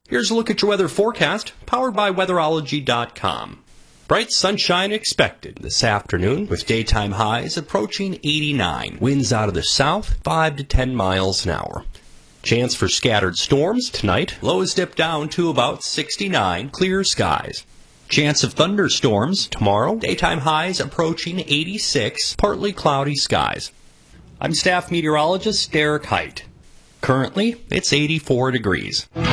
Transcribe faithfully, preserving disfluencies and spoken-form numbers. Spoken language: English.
Here's a look at your weather forecast, powered by weatherology dot com. Bright sunshine expected this afternoon, with daytime highs approaching eighty-nine. Winds out of the south, five to ten miles an hour. Chance for scattered storms tonight. Lows dip down to about sixty-nine. Clear skies. Chance of thunderstorms tomorrow. Daytime highs approaching eighty-six. Partly cloudy skies. I'm staff meteorologist Derek Height. Currently, it's eighty-four degrees.